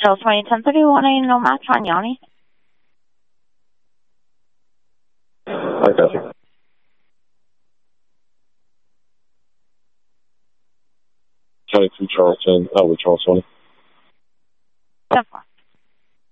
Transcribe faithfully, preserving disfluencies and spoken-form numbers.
Charles twenty ten thirty-one, ain't no match on Yanni. I got you. twenty-two Charles ten, oh, with Charles twenty.